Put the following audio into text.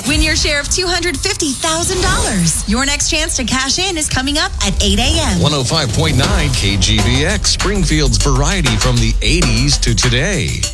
Win your share of $250,000. Your next chance to cash in is coming up at 8 a.m. 105.9 KGBX, Springfield's variety from the 80s to today.